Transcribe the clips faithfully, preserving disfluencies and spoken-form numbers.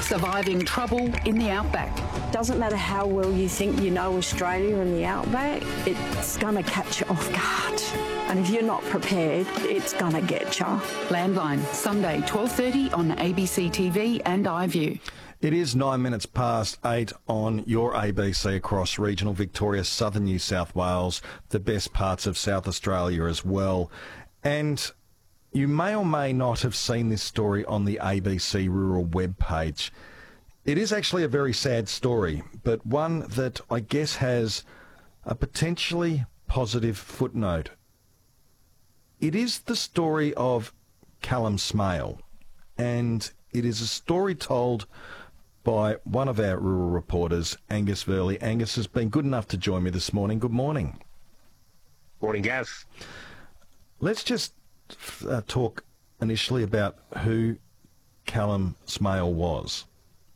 surviving trouble in the outback. Doesn't matter how well you think you know Australia and the outback, it's going to catch you off guard. And if you're not prepared, it's going to get you. Landline, Sunday, twelve thirty on A B C T V and iView. It is nine minutes past eight on your A B C across regional Victoria, southern New South Wales, the best parts of South Australia as well. And you may or may not have seen this story on the A B C Rural webpage. It is actually a very sad story, but one that I guess has a potentially positive footnote. It is the story of Callum Smale, and it is a story told by one of our rural reporters, Angus Verley. Angus has been good enough to join me this morning. Good morning. Morning, Gav. Let's just uh, talk initially about who Callum Smale was.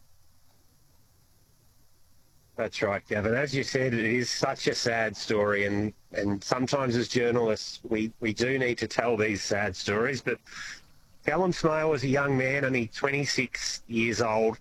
That's right, Gavin. As you said, it is such a sad story, and, and sometimes as journalists we, we do need to tell these sad stories, but Callum Smale was a young man, only twenty-six years old.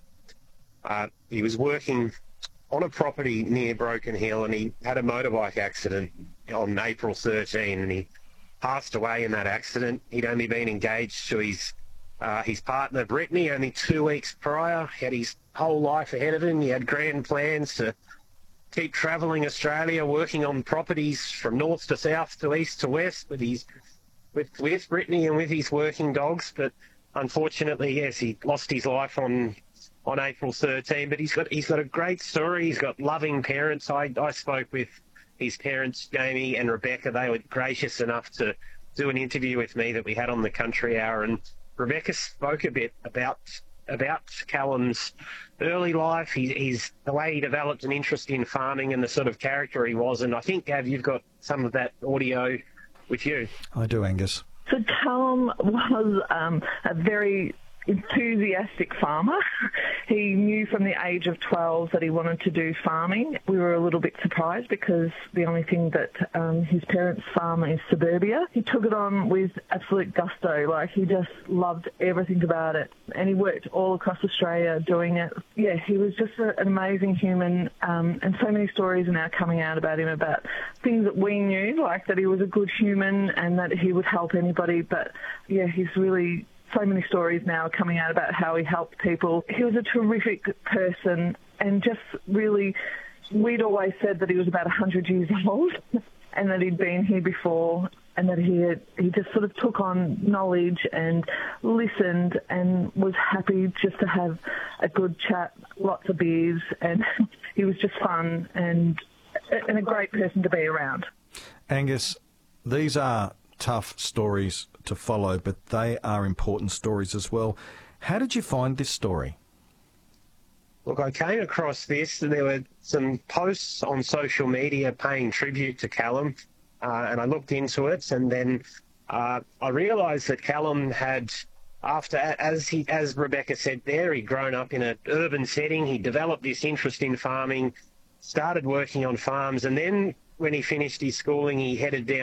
Uh, he was working on a property near Broken Hill, and he had a motorbike accident on April thirteenth, and he passed away in that accident. He'd only been engaged to his uh, his partner, Brittany, only two weeks prior. He had his whole life ahead of him. He had grand plans to keep travelling Australia, working on properties from north to south to east to west with his with, with Brittany and with his working dogs. But unfortunately, yes, he lost his life on on April thirteenth. But he's got he's got a great story. He's got loving parents. I, I spoke with his parents, Jamie and Rebecca. They were gracious enough to do an interview with me that we had on the Country Hour, and Rebecca spoke a bit about about Callum's early life, his, his the way he developed an interest in farming and the sort of character he was. And I think, Gav, you've got some of that audio with you. I do, Angus. So Callum was um, a very enthusiastic farmer. He knew from the age of twelve that he wanted to do farming. We were a little bit surprised because the only thing that um, his parents farm is suburbia. He took it on with absolute gusto. Like, he just loved everything about it. And he worked all across Australia doing it. Yeah, he was just a, an amazing human, um, and so many stories are now coming out about him, about things that we knew, like that he was a good human and that he would help anybody. But yeah, he's really... so many stories now coming out about how he helped people. He was a terrific person, and just really, we'd always said that he was about one hundred years old and that he'd been here before, and that he had, he just sort of took on knowledge and listened and was happy just to have a good chat, lots of beers, and he was just fun and, and a great person to be around. Angus, these are tough stories to follow, but they are important stories as well. How did you find this story? Look, I came across this, and there were some posts on social media paying tribute to Callum, uh, and I looked into it, and then uh, I realised that Callum had, after, as he, as Rebecca said there, he'd grown up in an urban setting. He developed this interest in farming, started working on farms, and then when he finished his schooling, he headed down